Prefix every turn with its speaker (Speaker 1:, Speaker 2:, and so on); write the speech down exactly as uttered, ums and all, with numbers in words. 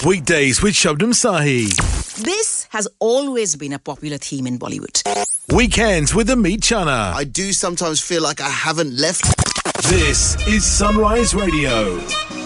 Speaker 1: Weekdays with Shabnam Sahi.
Speaker 2: This has always been a popular theme in Bollywood.
Speaker 1: Weekends with Amit Chana.
Speaker 3: I do sometimes feel like I haven't left.
Speaker 1: This is Sunrise Radio.